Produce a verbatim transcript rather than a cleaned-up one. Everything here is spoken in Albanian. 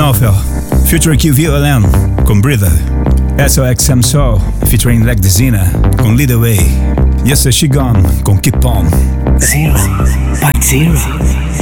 Knopfler, featuring Q Violin, con Breather. S O X M Soul, featuring Leg Dezina, con Lead Away. Yes, She Gone, con Keep On. Zero, but zero.